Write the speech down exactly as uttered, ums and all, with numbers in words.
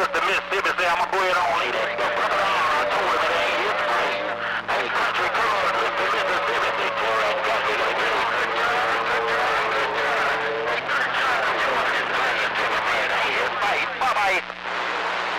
Mississippi, say I'm gonna go ahead on lay that